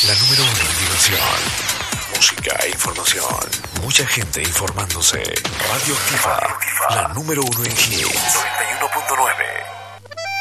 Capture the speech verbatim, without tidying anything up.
La número uno en diversión, música e información. Mucha gente informándose. Radio Activa, la número uno en hits. noventa y uno punto nueve.